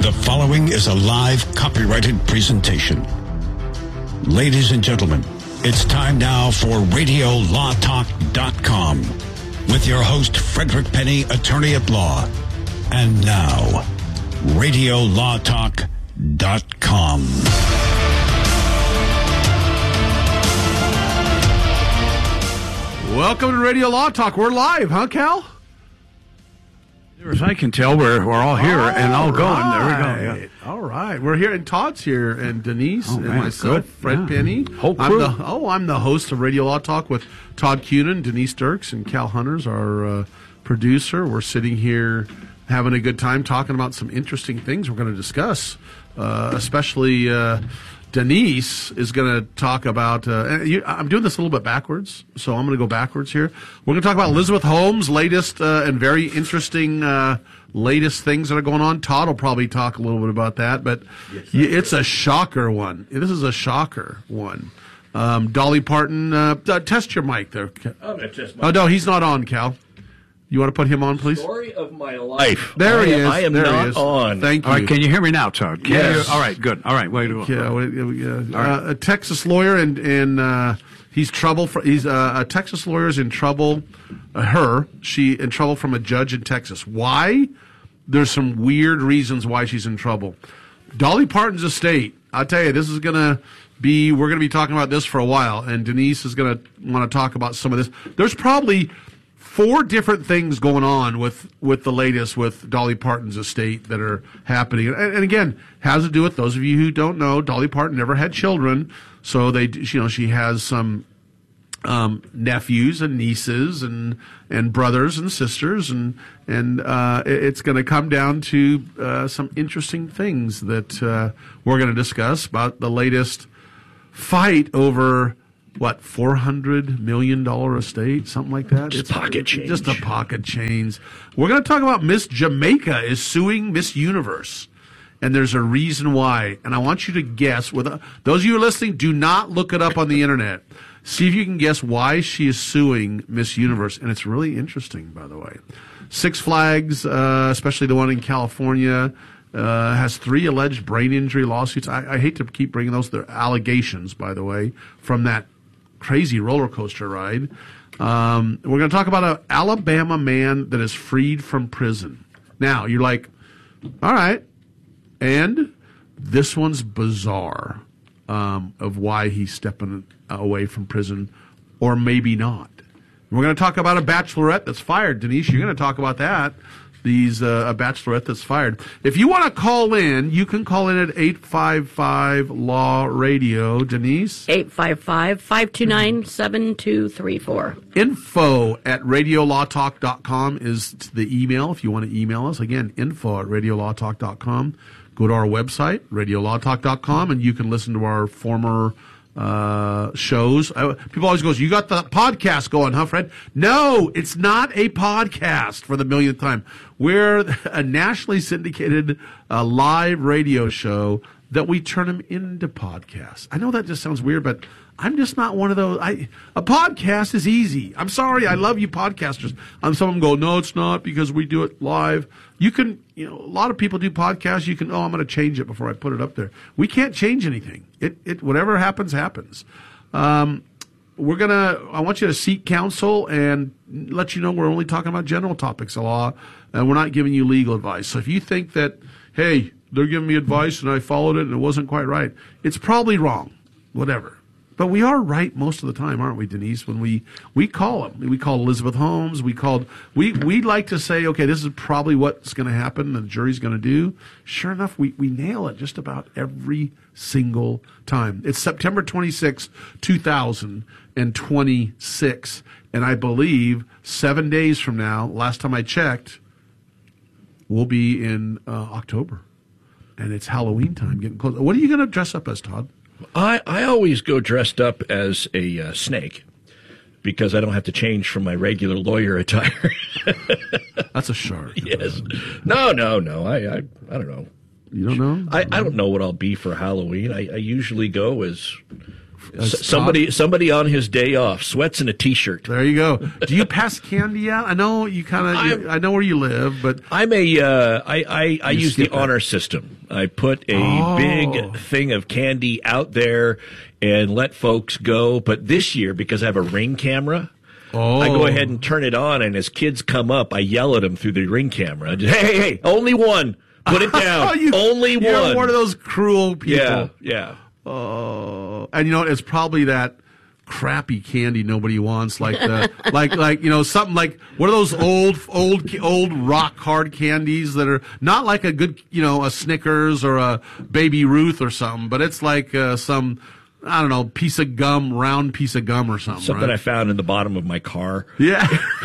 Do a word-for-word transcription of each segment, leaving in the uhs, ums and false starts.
The following is a live copyrighted presentation. Ladies and gentlemen, it's time now for radio law talk dot com with your host, Frederick Penny, attorney at law. And now, radio law talk dot com. Welcome to Radio Law Talk. We're live, huh, Cal? As I can tell, we're we're all here all and all going. Right. There we go. Yeah. All right, we're here, and Todd's here, and Denise, Oh, and man, myself, good. Fred Yeah. Penny. Whole I'm crew. the, oh, I'm the host of Radio Law Talk with Todd Cunin, Denise Dirks, and Cal Hunters, our uh, producer. We're sitting here having a good time talking about some interesting things we're going to discuss, uh, especially. Uh, Denise is going to talk about, uh, you, I'm doing this a little bit backwards, so I'm going to go backwards here. We're going to talk about Elizabeth Holmes' latest uh, and very interesting uh, latest things that are going on. Todd will probably talk a little bit about that, but yes, y- it's a shocker one. This is a shocker one. Um, Dolly Parton, uh, uh, test your mic there. I'm gonna test my Oh, no, he's not on, Cal. You want to put him on, please? Story of my life. There I he am, is. I am there not he is. on. Thank you. All right, can you hear me now, Todd? Can Yes. you? All right, good. All right, way to go. Yeah, well, yeah, yeah. Uh, a Texas lawyer, and and uh, he's trouble. For, he's uh, a Texas lawyer's in trouble. Uh, her, she in trouble from a judge in Texas. Why? There's some weird reasons why she's in trouble. Dolly Parton's estate. I'll tell you, this is gonna be. We're gonna be talking about this for a while, and Denise is gonna want to talk about some of this. There's probably four different things going on with, with the latest with Dolly Parton's estate that are happening. And, and again, has to do with those of you who don't know, Dolly Parton never had children. So they, you know, she has some, um, nephews and nieces and, and brothers and sisters. And, and, uh, it, it's going to come down to, uh, some interesting things that, uh, we're going to discuss about the latest fight over, what, four hundred million dollars estate, something like that? Just pocket change. Just a pocket change. We're going to talk about Miss Jamaica is suing Miss Universe, and there's a reason why. And I want you to guess. With uh, those of you who are listening, do not look it up on the internet. See if you can guess why she is suing Miss Universe, and it's really interesting, by the way. Six Flags, uh, especially the one in California, Uh, has three alleged brain injury lawsuits. I, I hate to keep bringing those. They're allegations, by the way, from that crazy roller coaster ride. Um, we're going to talk about an Alabama man that is freed from prison. Now, you're like, all right. And this one's bizarre um, of why he's stepping away from prison, or maybe not. We're going to talk about a bachelorette that's fired. Denise, you're going to talk about that. These uh, a bachelorette that's fired. If you want to call in, you can call in at eight five five law radio. Denise? eight five five, five two nine, seven two three four. Info at radio law talk dot com is the email if you want to email us. Again, info at radio law talk dot com. Go to our website, radio law talk dot com, and you can listen to our former uh, shows. I, people always goes, you got the podcast going, huh, Fred? No, it's not a podcast for the millionth time. We're a nationally syndicated uh, live radio show that we turn them into podcasts. I know that just sounds weird, but I'm just not one of those. I a podcast is easy. I'm sorry. I love you podcasters. Um, some of them go, no, it's not because we do it live. You can, you know, a lot of people do podcasts. You can, oh, I'm going to change it before I put it up there. We can't change anything. It, it, whatever happens, happens. Um, we're going to, I want you to seek counsel and let you know we're only talking about general topics of law, and we're not giving you legal advice. So if you think that, hey, they're giving me advice and I followed it and it wasn't quite right, it's probably wrong. Whatever. But we are right most of the time, aren't we, Denise? When we, we call them, we call Elizabeth Holmes. We called. We we like to say, okay, this is probably what's going to happen, and the jury's going to do. Sure enough, we, we nail it just about every single time. It's September twenty-sixth, two thousand twenty-six, and I believe seven days from now, last time I checked, we'll be in uh, October, and it's Halloween time, getting close. What are you going to dress up as, Todd? I, I always go dressed up as a uh, snake because I don't have to change from my regular lawyer attire. That's a shark. Yes. No, no, no. I, I, I don't know. You don't know? I, I don't know what I'll be for Halloween. I, I usually go as S- somebody, somebody on his day off, sweats in a t-shirt. There you go. Do you pass candy out? I know you kind of. I know where you live, but I'm a. Uh, I I, I use the skip it. honor system. I put a Oh. big thing of candy out there and let folks go. But this year, because I have a Ring camera, oh. I go ahead and turn it on. And as kids come up, I yell at them through the Ring camera. I just, hey, hey, hey! Only one. Put it down. Oh, you, only you're one. one of those cruel people. Yeah, yeah. Oh, and you know it's probably that crappy candy nobody wants, like the like like you know something like one of those old old old rock hard candies that are not like a good you know a Snickers or a Baby Ruth or something, but it's like uh, some I don't know piece of gum, round piece of gum or something. Something right? I found in the bottom of my car. Yeah.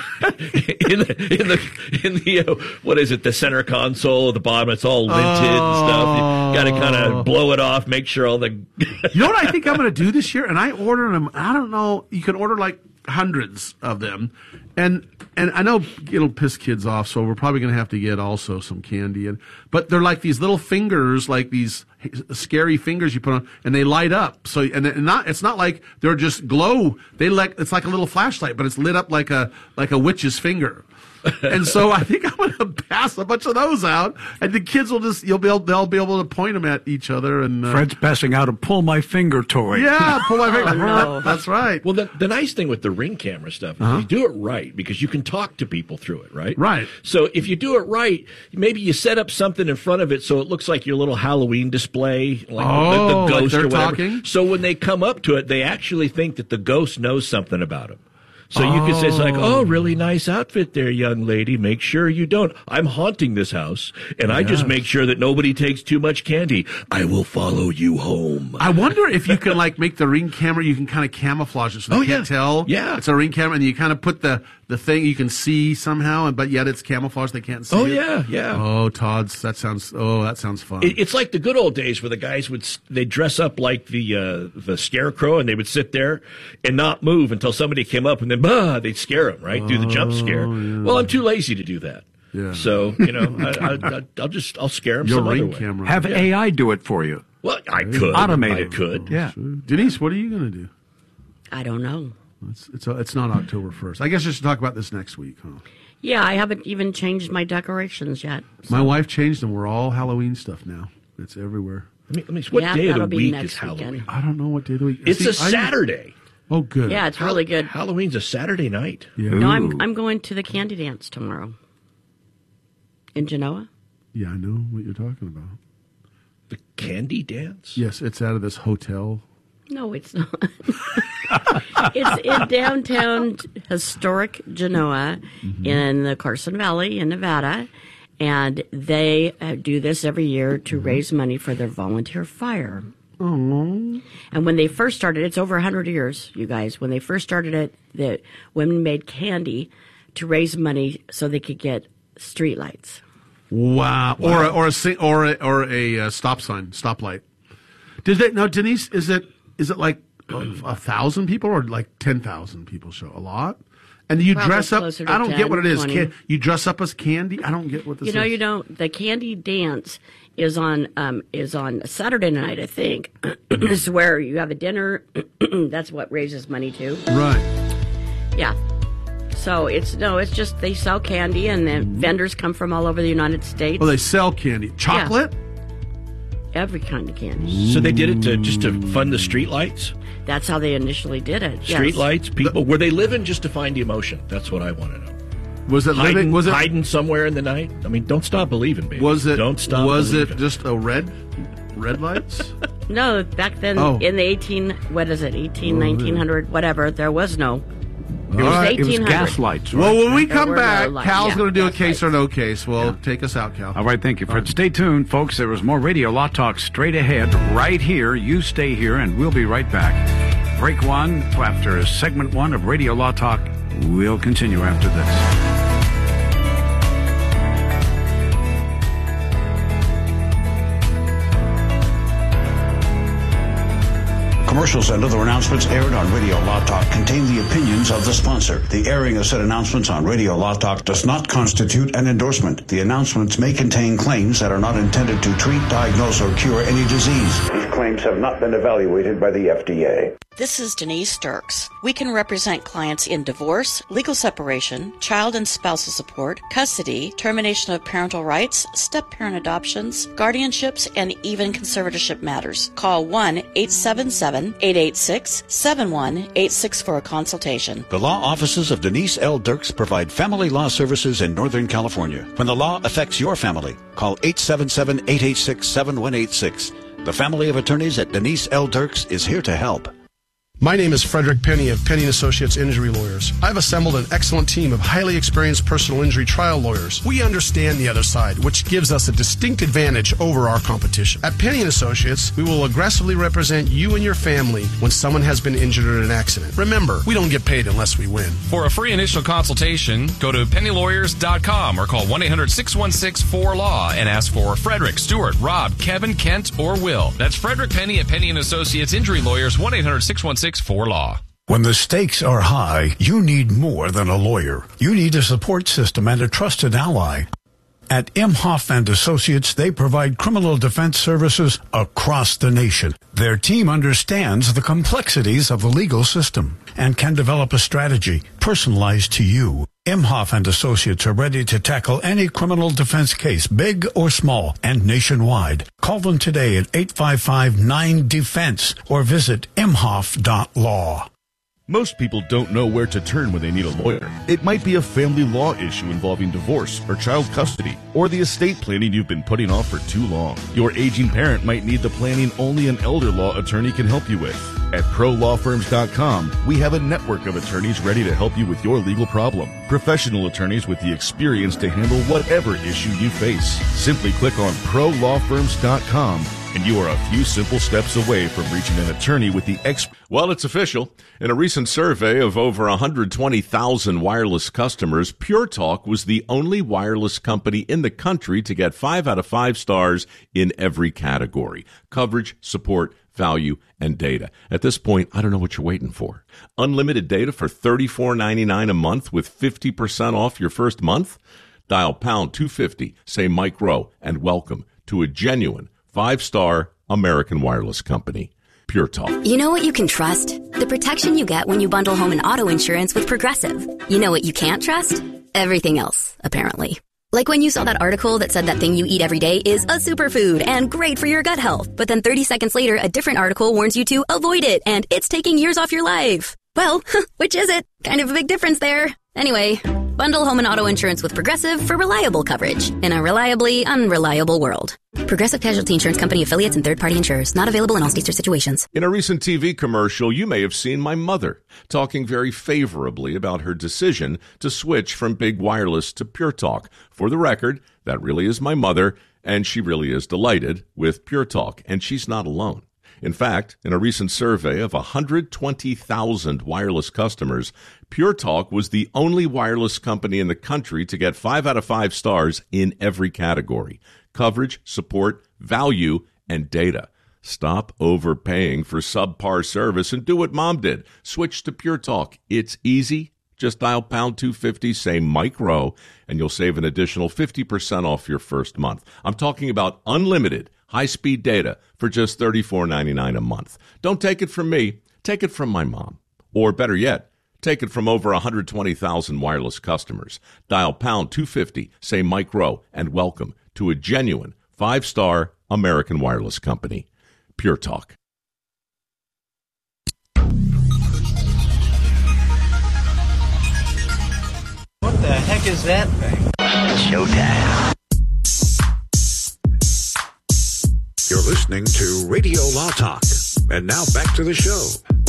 in the in the in the uh, what is it? The center console at the bottom. It's all linted and stuff. You got to kind of blow it off. Make sure all the. You know what I think I'm going to do this year? And I ordered them. I don't know. You can order like hundreds of them, and and I know it'll piss kids off. So we're probably going to have to get also some candy. And but they're like these little fingers, like these scary fingers you put on, and they light up. So and it- not it's not like they're just glow. They like it's like a little flashlight, but it's lit up like a like a witch's finger. And so I think I'm going to pass a bunch of those out, and the kids will just you'll be able, they'll be able to point them at each other. And uh, Fred's passing out a pull my finger toy. yeah, pull my finger. no. That's right. Well, the, the nice thing with the Ring camera stuff is you do it right because you can talk to people through it, right? Right. So if you do it right, maybe you set up something in front of it so it looks like your little Halloween display, like Oh, the, the like ghost they're or whatever. talking? So when they come up to it, they actually think that the ghost knows something about them. So you can say, it's like, oh, really nice outfit there, young lady. Make sure you don't. I'm haunting this house, and I just Yes. make sure that nobody takes too much candy. I will follow you home. I wonder if you can like make the Ring camera. You can kind of camouflage it so they Oh, can't yeah. tell. Yeah. it's a Ring camera, and you kind of put the the thing you can see somehow, and but yet it's camouflaged. They can't see. Oh, it. yeah, yeah. Oh, Todd's. That sounds. Oh, that sounds fun. It, it's like the good old days where the guys would s- they dress up like the uh, the scarecrow and they would sit there and not move until somebody came up and then bah, they'd scare them right do the jump scare. Well, I'm too lazy to do that. Yeah. So you know I, I, I, I'll just I'll scare them Your some other Ring way. camera. Have A I do it for you. Well, I could Automate I it. could. Yeah. Denise, what are you going to do? I don't know. It's it's, it's not October first. I guess I should talk about this next week, huh? Yeah, I haven't even changed my decorations yet. My wife changed them. We're all Halloween stuff now. It's everywhere. Let me, let me, what Yeah, day of the that'll be week next is Halloween? weekend. I don't know what day of the week. It's See, a I- Saturday. oh, good. Yeah, it's really good. Halloween's a Saturday night. Yeah. No, Ooh. I'm I'm going to the candy dance tomorrow in Genoa. Yeah, I know what you're talking about. The candy dance. Yes, it's out of this hotel. No, it's not. It's in downtown historic Genoa in the Carson Valley in Nevada. And they uh, do this every year to raise money for their volunteer fire. And when they first started, it's over one hundred years, you guys. When they first started it, the women made candy to raise money so they could get street lights. Wow. Or a, or a sing- or a, or a uh, stop sign, stoplight. Did they now, Denise? Is it is it like a, a thousand people or like ten thousand people show? A lot. And you Probably dress up. closer to I don't get what it is. ten, twenty. Can, you dress up as candy. I don't get what this You know, is. you don't. The candy dance is on um, is on Saturday night, I think. This is where you have a dinner. That's what raises money too. Right. Yeah. So it's no, it's just they sell candy, and then vendors come from all over the United States. Well, they sell candy. Chocolate. Every kind of candy. So they did it to just to fund the street lights. That's how they initially did it. yes. Street lights, people. Were they living just to find the emotion? That's what I want to know. Was it Hiding, living? Was it? hiding somewhere in the night? I mean, don't stop believing, baby. Was it? Don't stop Was it believing. just a red? Red lights. No, back then Oh. in the eighteen, what is it, eighteen, nineteen hundred, whatever, there was no. It was All right. It was eighteen hundred. gas lights. Right? Well, when we There come were no back, lights. Cal's Yeah, going to do a that's case right. or no case. Well, take us out, Cal. All right, thank you, Fred. Stay tuned, folks. There is more Radio Law Talk straight ahead, right here. You stay here, and we'll be right back. Break one after segment one of Radio Law Talk. We'll continue after this. Commercials and other announcements aired on Radio Law Talk contain the opinions of the sponsor. The airing of said announcements on Radio Law Talk does not constitute an endorsement. The announcements may contain claims that are not intended to treat, diagnose, or cure any disease. These claims have not been evaluated by the F D A. This is Denise Dirks. We can represent clients in divorce, legal separation, child and spousal support, custody, termination of parental rights, step-parent adoptions, guardianships, and even conservatorship matters. Call one eight seven seven, eight eight six, seven one eight six for a consultation. The law offices of Denise L. Dirks provide family law services in Northern California. When the law affects your family, call eight seven seven, eight eight six, seven one eight six. The family of attorneys at Denise L. Dirks is here to help. My name is Frederick Penny of Penny and Associates Injury Lawyers. I've assembled an excellent team of highly experienced personal injury trial lawyers. We understand the other side, which gives us a distinct advantage over our competition. At Penny and Associates, we will aggressively represent you and your family when someone has been injured in an accident. Remember, we don't get paid unless we win. For a free initial consultation, go to penny lawyers dot com or call one eight hundred, six one six, four law and ask for Frederick, Stewart, Rob, Kevin, Kent, or Will. That's Frederick Penny at Penny and Associates Injury Lawyers, one eight hundred, six one six, four law. When the stakes are high, you need more than a lawyer. You need a support system and a trusted ally. At Imhoff and Associates, they provide criminal defense services across the nation. Their team understands the complexities of the legal system and can develop a strategy personalized to you. Imhoff and Associates are ready to tackle any criminal defense case, big or small, and nationwide. Call them today at eight five five, nine, defense or visit imhoff dot law. Most people don't know where to turn when they need a lawyer. It might be a family law issue involving divorce or child custody, or the estate planning you've been putting off for too long. Your aging parent might need the planning only an elder law attorney can help you with. At pro law firms dot com, we have a network of attorneys ready to help you with your legal problem. Professional attorneys with the experience to handle whatever issue you face. Simply click on pro law firms dot com and you are a few simple steps away from reaching an attorney with the exp- Well, it's official. In a recent survey of over one hundred twenty thousand wireless customers, Pure Talk was the only wireless company in the country to get five out of five stars in every category: coverage, support, value, and data. At this point, I don't know what you're waiting for. Unlimited data for thirty-four ninety-nine a month with fifty percent off your first month? Dial pound two fifty, say Mike Rowe, and welcome to a genuine five-star American wireless company, Pure Talk. You know what you can trust? The protection you get when you bundle home and auto insurance with Progressive. You know what you can't trust? Everything else, apparently. Like when you saw that article that said that thing you eat every day is a superfood and great for your gut health, but then thirty seconds later, a different article warns you to avoid it and it's taking years off your life. Well, which is it? Kind of a big difference there. Anyway, bundle home and auto insurance with Progressive for reliable coverage in a reliably unreliable world. Progressive Casualty Insurance Company affiliates and third-party insurers. Not available in all states or situations. In a recent T V commercial, you may have seen my mother talking very favorably about her decision to switch from Big Wireless to Pure Talk. For the record, that really is my mother, and she really is delighted with Pure Talk, and she's not alone. In fact, in a recent survey of one hundred twenty thousand wireless customers, Pure Talk was the only wireless company in the country to get five out of five stars in every category: coverage, support, value, and data. Stop overpaying for subpar service and do what Mom did. Switch to Pure Talk. It's easy. Just dial pound two fifty, say Mike Rowe, and you'll save an additional fifty percent off your first month. I'm talking about unlimited high-speed data for just thirty-four ninety-nine a month. Don't take it from me. Take it from my mom. Or better yet, take it from over one hundred twenty thousand wireless customers. Dial pound two fifty, say Mike Rowe, and welcome to a genuine five-star American wireless company, Pure Talk. What the heck is that thing? Showtime. You're listening to Radio Law Talk. And now back to the show.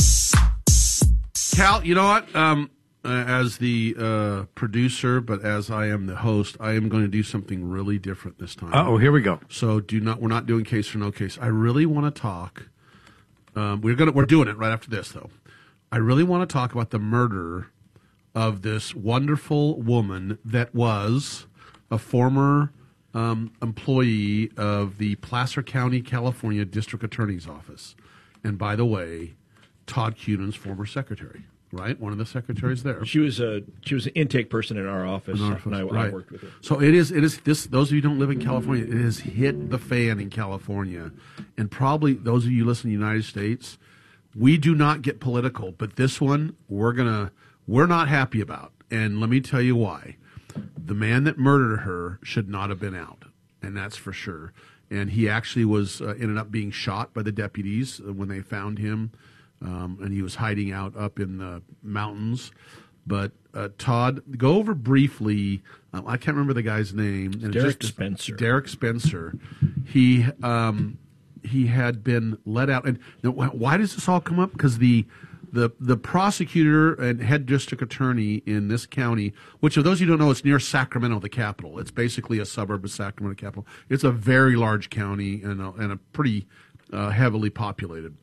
Cal, you know what? Um, uh, as the uh, producer, but as I am the host, I am going to do something really different this time. Uh-oh, here we go. So do not. We're not doing case or no case. I really want to talk. Um, we're gonna. We're doing it right after this, though. I really want to talk about the murder of this wonderful woman that was a former um, employee of the Placer County, California District Attorney's Office. And by the way, Todd Cunan's former secretary, right? One of the secretaries there. She was a she was an intake person in our office, In our office, and I, right. I worked with her. So it is. It is this. Those of you who don't live in California, it has hit the fan in California, and probably those of you listening in the United States. We do not get political, but this one we're gonna we're not happy about, and let me tell you why. The man that murdered her should not have been out, and that's for sure. And he actually was uh, ended up being shot by the deputies when they found him, um, and he was hiding out up in the mountains. But uh, Todd, go over briefly. Um, I can't remember the guy's name. And Derek just, Spencer. Derek Spencer. He. Um, He had been let out, and you know, why does this all come up? Because the, the the prosecutor and head district attorney in this county, which, of those you don't know, it's near Sacramento, the capital. It's basically a suburb of Sacramento capital. It's a very large county and a, and a pretty uh, heavily populated.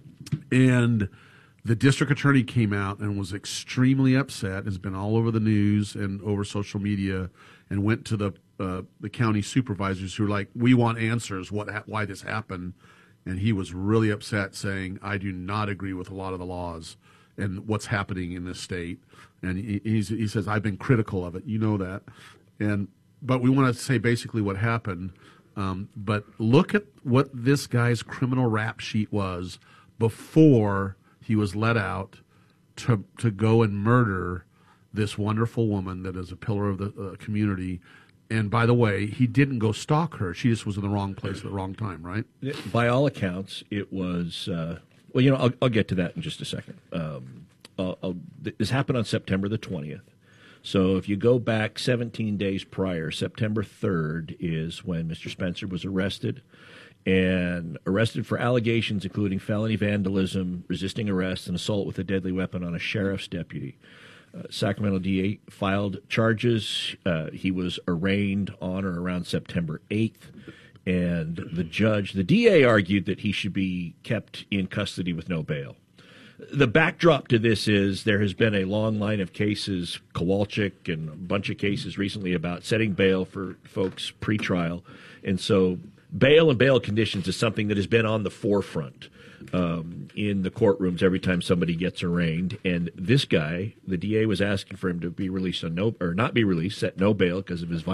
And the district attorney came out and was extremely upset. Has been all over the news and over social media, and went to the uh, the county supervisors who were like, "We want answers. What? Ha- why this happened?" And he was really upset, saying, "I do not agree with a lot of the laws and what's happening in this state." And he, he's, he says, "I've been critical of it. You know that." And but we want to say basically what happened. Um, but look at what this guy's criminal rap sheet was before he was let out to to go and murder this wonderful woman that is a pillar of the uh, community. And by the way, he didn't go stalk her. She just was in the wrong place at the wrong time, right? By all accounts, it was, uh, well, you know, I'll, I'll get to that in just a second. Um, I'll, I'll, this happened on September the twentieth. So if you go back seventeen days prior, September third is when Mister Spencer was arrested, and arrested for allegations including felony vandalism, resisting arrest, and assault with a deadly weapon on a sheriff's deputy. Uh, Sacramento D A filed charges. Uh, he was arraigned on or around September eighth, and the judge, the D A, argued that he should be kept in custody with no bail. The backdrop to this is there has been a long line of cases, Kowalczyk and a bunch of cases recently about setting bail for folks pretrial, and so bail and bail conditions is something that has been on the forefront um, in the courtrooms every time somebody gets arraigned. And this guy, the D A was asking for him to be released on no, or not be released, set no bail because of his violence.